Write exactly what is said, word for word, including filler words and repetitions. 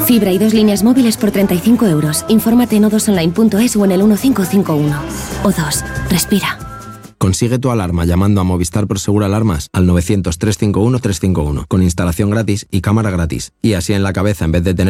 Fibra y dos líneas móviles por treinta y cinco euros. Infórmate en o dos online punto es o en el quince cincuenta y uno. O dos. Respira. Consigue tu alarma llamando a Movistar Prosegur Alarmas al novecientos, trescientos cincuenta y uno, trescientos cincuenta y uno con instalación gratis y cámara gratis. Y así en la cabeza, en vez de tener